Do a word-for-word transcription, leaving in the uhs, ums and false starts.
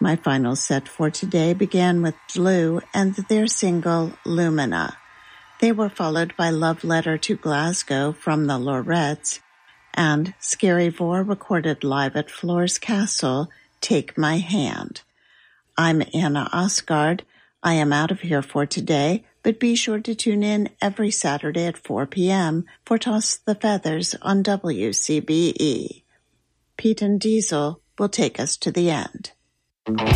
My final set for today began with Blue and their single Lumina. They were followed by Love Letter to Glasgow from the Lorettes and Scary Vor recorded live at Floor's Castle, Take My Hand. I'm Anna Osgard. I am out of here for today, but be sure to tune in every Saturday at four p.m. for Toss the Feathers on W C B E. Pete and Diesel will take us to the end.